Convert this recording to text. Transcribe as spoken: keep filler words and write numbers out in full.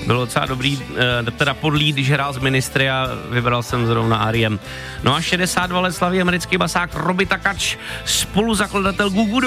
Bylo docela dobrý, teda podlý, když hrál z Ministry a vybral jsem zrovna R E M. No a šedesát dva let slaví americký basák Robbie Takač, spoluzakladatel Goo Goo